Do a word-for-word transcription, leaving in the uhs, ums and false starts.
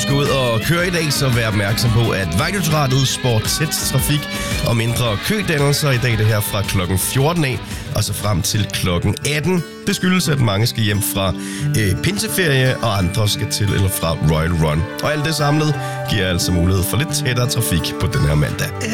skal ud og køre i dag, så vær opmærksom på, at Vejdirektoratet spår tæt trafik og mindre kødannelser i dag, det her fra klokken fjorten af, og så frem til klokken atten. Det skyldes, at mange skal hjem fra øh, pinseferie, og andre skal til eller fra Royal Run. Og alt det samlet giver altså mulighed for lidt tættere trafik på den her mandag.